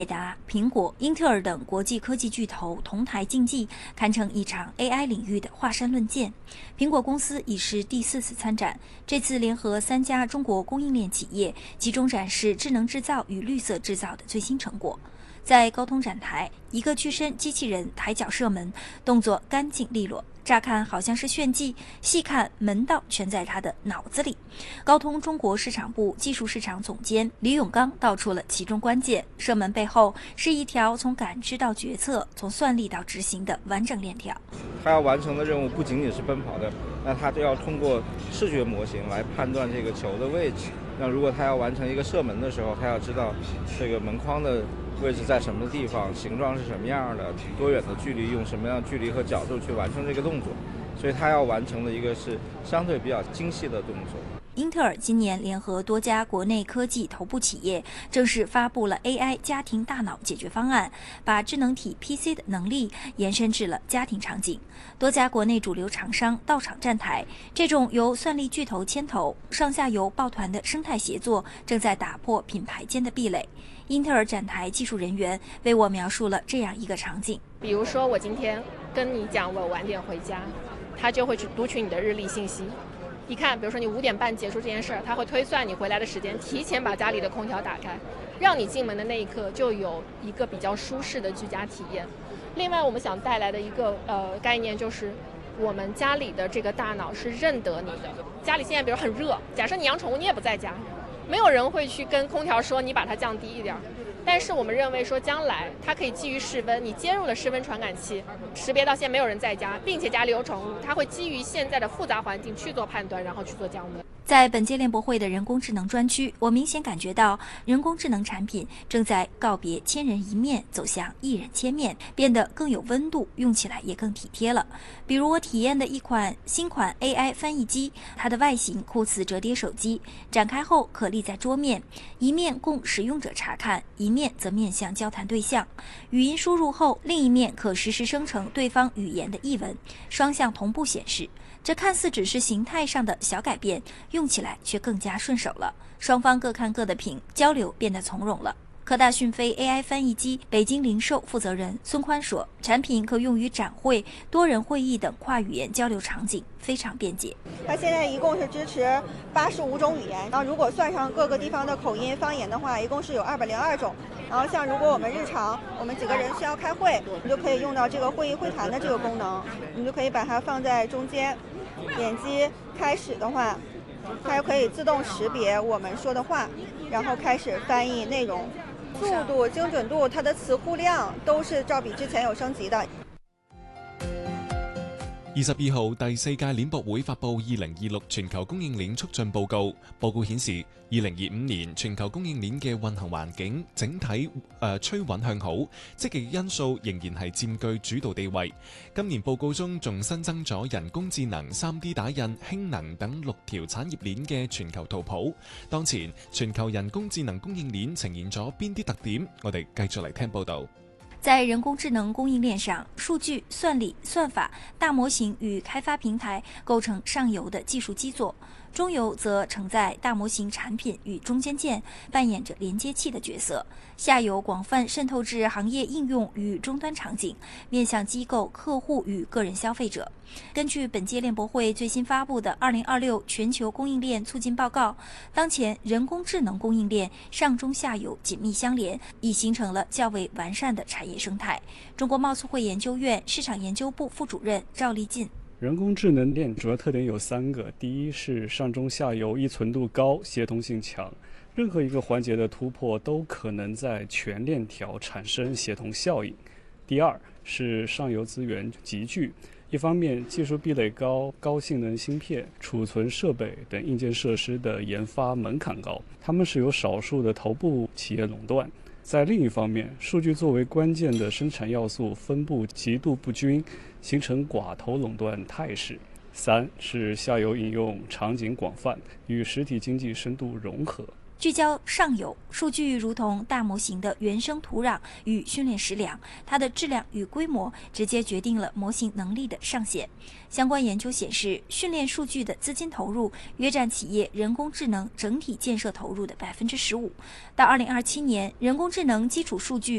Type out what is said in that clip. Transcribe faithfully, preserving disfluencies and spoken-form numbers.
达、苹果、英特尔等国际科技巨头同台竞技，堪称一场 A I 领域的华山论剑。苹果公司已是第四次参展，这次联合三家中国供应链企业，集中展示智能制造与绿色制造的最新成果。在高通展台，一个具身机器人抬脚射门，动作干净利落，乍看好像是炫技，细看门道全在他的脑子里。高通中国市场部技术市场总监李永刚道出了其中关键：射门背后是一条从感知到决策、从算力到执行的完整链条。 他要完成的任务不仅仅是奔跑的，那他就要通过视觉模型来判断这个球的位置。那如果他要完成一个射门的时候，他要知道这个门框的位置在什么地方，形状是什么样的，多远的距离，用什么样的距离和角度去完成这个动作，所以他要完成的一个是相对比较精细的动作。 英特尔今年联合多家国内科技头部企业，正式发布了 A I 家庭大脑解决方案，把智能体 P C 的能力延伸至了家庭场景。多家国内主流厂商到场站台，这种由算力巨头牵头、上下游抱团的生态协作，正在打破品牌间的壁垒。英特尔展台技术人员为我描述了这样一个场景： 比如说，我今天跟你讲我晚点回家，他就会去读取你的日历信息。一看，比如说你五点半结束这件事儿，他会推算你回来的时间，提前把家里的空调打开，让你进门的那一刻就有一个比较舒适的居家体验。另外，我们想带来的一个呃概念就是，我们家里的这个大脑是认得你的。家里现在比如很热，假设你养宠物，你也不在家，没有人会去跟空调说你把它降低一点。但是我们认为说，将来它可以基于室温，你接入了室温传感器，识别到现在没有人在家，并且家里有宠物，它会基于现在的复杂环境去做判断，然后去做降温。 在本届联博会的人工智能专区，我明显感觉到人工智能产品正在告别千人一面，走向一人千面，变得更有温度，用起来也更体贴了。比如我体验的一款新款 A I 翻译机，它的外形酷似折叠手机，展开后可立在桌面，一面供使用者查看，一面则面向交谈对象。语音输入后，另一面可实时生成对方语言的译文，双向同步显示。这看似只是形态上的小改变，用起来却更加顺手了。双方各看各的屏，交流变得从容了。科大讯飞 A I 翻译机北京零售负责人孙宽说，产品可用于展会、多人会议等跨语言交流场景，非常便捷。 它现在一共是支持八十五种语言，然后如果算上各个地方的口音方言的话，一共是有二百零二种。然后像如果我们日常我们几个人需要开会，你就可以用到这个会议会谈的这个功能，你就可以把它放在中间，点击开始的话，它就可以自动识别我们说的话，然后开始翻译内容。速度、精准度、它的词库量都是照比之前有升级的。 二十二號第四屆鏈博會發布二零二六全球供應鏈促進報告。報告顯示，二零二五年全球供應鏈嘅運行環境整體誒、呃、趨穩向好，積極因素仍然係佔據主導地位。今年報告中仲新增咗人工智能、三 D 打印、氫能等六條產業鏈嘅全球圖譜。當前全球人工智能供應鏈呈現咗邊啲特點？我哋繼續嚟聽報導。 在人工智能供应链上，数据、算力、算法、大模型与开发平台构成上游的技术基座，中游则承载大模型产品与中间件，扮演着连接器的角色。下游广泛渗透至行业应用与终端场景，面向机构、客户与个人消费者。根据本届联博会最新发布的二零二六全球供应链促进报告，当前人工智能供应链上中下游紧密相连，已形成了较为完善的产业生态。中国贸促会研究院市场研究部副主任赵立进。 人工智能链主要特点有三个，第一是上中下游依存度高，协同性强，任何一个环节的突破都可能在全链条产生协同效应。第二是上游资源集聚，一方面技术壁垒高，高性能芯片、储存设备等硬件设施的研发门槛高，他们是由少数的头部企业垄断。在另一方面，数据作为关键的生产要素分布极度不均，形成寡头垄断态势。三是下游应用场景广泛，与实体经济深度融合。 聚焦上游，数据如同大模型的原生土壤与训练食粮，它的质量与规模直接决定了模型能力的上限。相关研究显示，训练数据的资金投入约占企业人工智能整体建设投入的百分之十五。到二零二七年，人工智能基础数据